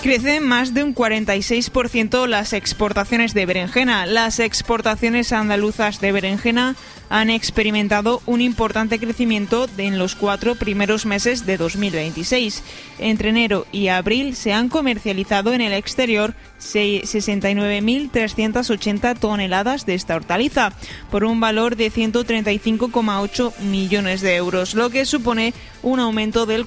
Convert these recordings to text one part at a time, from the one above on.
Crecen más de un 46% las exportaciones de berenjena. Las exportaciones andaluzas de berenjena han experimentado un importante crecimiento en los 4 primeros meses de 2026. Entre enero y abril se han comercializado en el exterior 69.380 toneladas de esta hortaliza, por un valor de 135,8 millones de euros, lo que supone un aumento del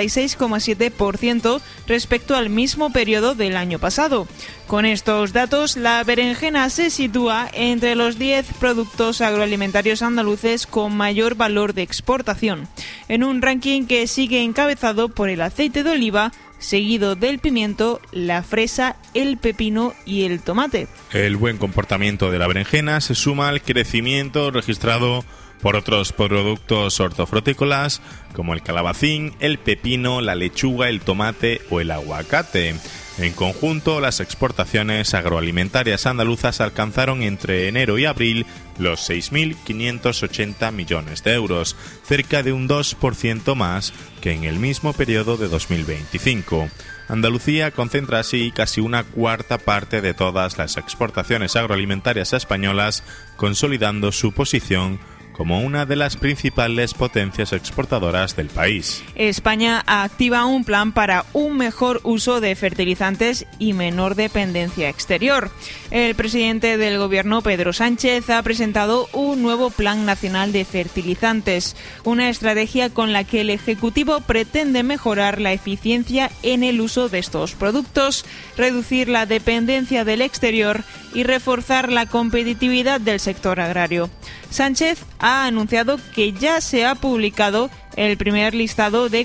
46,7% respecto al mismo periodo del año pasado. Con estos datos, la berenjena se sitúa entre los 10 productos agroalimentarios andaluces con mayor valor de exportación, en un ranking que sigue encabezado por el aceite de oliva, seguido del pimiento, la fresa, el pepino y el tomate. El buen comportamiento de la berenjena se suma al crecimiento registrado por otros productos hortofrutícolas como el calabacín, el pepino, la lechuga, el tomate o el aguacate. En conjunto, las exportaciones agroalimentarias andaluzas alcanzaron entre enero y abril los 6.580 millones de euros, cerca de un 2% más que en el mismo periodo de 2025. Andalucía concentra así casi una cuarta parte de todas las exportaciones agroalimentarias españolas, consolidando su posición como una de las principales potencias exportadoras del país. España activa un plan para un mejor uso de fertilizantes y menor dependencia exterior. El presidente del Gobierno, Pedro Sánchez, ha presentado un nuevo Plan Nacional de Fertilizantes, una estrategia con la que el Ejecutivo pretende mejorar la eficiencia en el uso de estos productos, reducir la dependencia del exterior y reforzar la competitividad del sector agrario. Sánchez ha anunciado que ya se ha publicado el primer listado de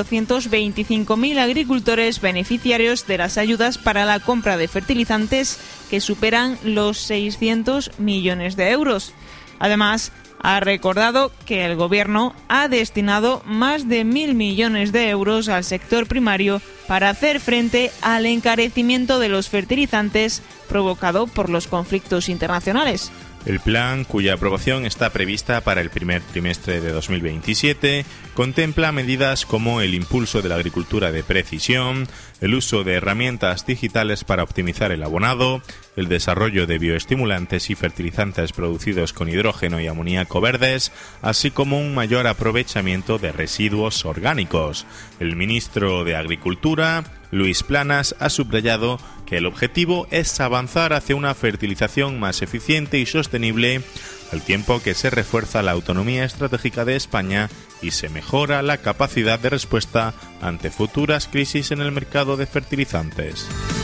425.000 agricultores beneficiarios de las ayudas para la compra de fertilizantes, que superan los 600 millones de euros. Además, ha recordado que el Gobierno ha destinado más de 1.000 millones de euros al sector primario para hacer frente al encarecimiento de los fertilizantes provocado por los conflictos internacionales. El plan, cuya aprobación está prevista para el primer trimestre de 2027, contempla medidas como el impulso de la agricultura de precisión, el uso de herramientas digitales para optimizar el abonado, el desarrollo de bioestimulantes y fertilizantes producidos con hidrógeno y amoníaco verdes, así como un mayor aprovechamiento de residuos orgánicos. El ministro de Agricultura, Luis Planas, ha subrayado que el objetivo es avanzar hacia una fertilización más eficiente y sostenible, al tiempo que se refuerza la autonomía estratégica de España y se mejora la capacidad de respuesta ante futuras crisis en el mercado de fertilizantes.